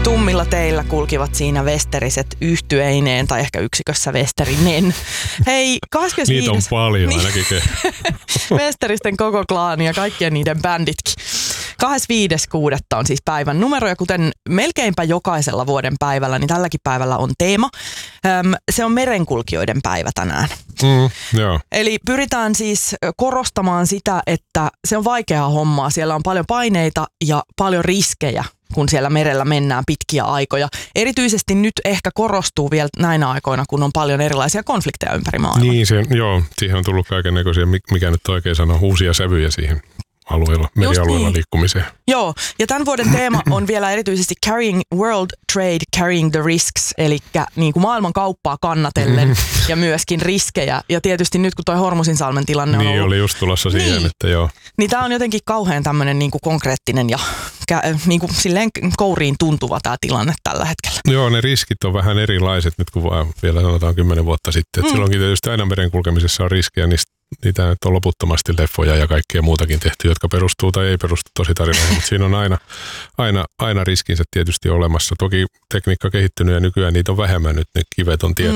Tummilla teillä kulkivat siinä vesteriset yhtyeineen tai ehkä yksikössä vesterinen. Hei, 25. Niitä on paljon ainakin. Vesteristen koko klaani ja kaikkien niiden bänditkin. 25.6. on siis päivän numero ja kuten melkeinpä jokaisella vuoden päivällä, niin tälläkin päivällä on teema. Se on merenkulkijoiden päivä tänään. Joo. Eli pyritään siis korostamaan sitä, että se on vaikeaa hommaa. Siellä on paljon paineita ja paljon riskejä, kun siellä merellä mennään pitkiä aikoja. Erityisesti nyt ehkä korostuu vielä näinä aikoina, kun on paljon erilaisia konflikteja ympäri maailmaa. Niin, siihen on tullut kaikennäköisiä, mikä nyt oikein sanoo, uusia sävyjä siihen merialueella niin. Liikkumiseen. Joo, ja tämän vuoden teema on vielä erityisesti Carrying World Trade, Carrying the Risks, eli niin kuin maailman kauppaa kannatellen ja myöskin riskejä. Ja tietysti nyt kun toi Hormuzinsalmen tilanne on ollut... Niin, oli just tulossa siihen, että joo. Niin tämä on jotenkin kauhean tämmöinen niin kuin konkreettinen ja niin kuin silleen kouriin tuntuva tämä tilanne tällä hetkellä. Joo, ne riskit on vähän erilaiset nyt kuin vaan vielä sanotaan 10 vuotta sitten. Silloinkin tietysti aina merenkulkemisessa on riskejä, niitä nyt on loputtomasti leffoja ja kaikkea muutakin tehty, jotka perustuu tai ei perustu tositarinoihin, mutta siinä on aina riskinsä tietysti olemassa. Toki tekniikka kehittynyt ja nykyään niitä on vähemmän nyt, ne kivet on